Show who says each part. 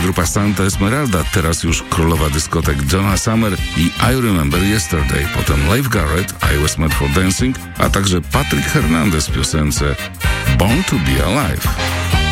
Speaker 1: grupa Santa Esmeralda, teraz już królowa dyskotek Donna Summer i I Remember Yesterday, potem Leif Garrett, I Was Made for Dancing, a także Patrick Hernandez w piosence Born to Be Alive.